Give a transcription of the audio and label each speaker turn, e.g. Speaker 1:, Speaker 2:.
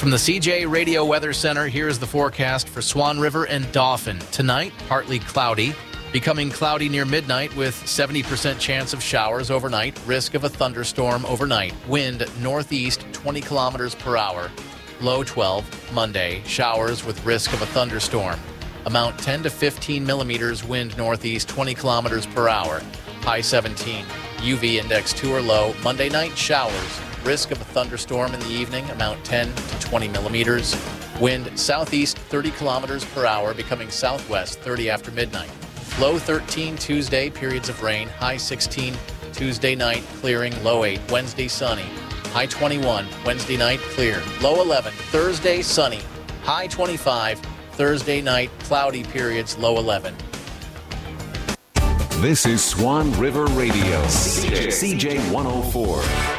Speaker 1: From the CJ Radio Weather Center, here's the forecast for Swan River and Dauphin. Tonight, partly cloudy, becoming cloudy near midnight with 70% chance of showers overnight, risk of a thunderstorm overnight. Wind northeast 20 kilometers per hour, low 12. Monday, showers with risk of a thunderstorm. Amount 10 to 15 millimeters, wind northeast 20 kilometers per hour, high 17. UV index 2 or low. Monday night, showers. Risk of a thunderstorm in the evening, amount 10 to 20 millimeters. Wind southeast 30 kilometers per hour, becoming southwest 30 after midnight. Low 13 Tuesday, periods of rain, high 16. Tuesday night, clearing, low 8. Wednesday, sunny, high 21. Wednesday night, clear, low 11. Thursday, sunny, high 25. Thursday night, cloudy periods, low 11.
Speaker 2: This is Swan River Radio, CJ 104.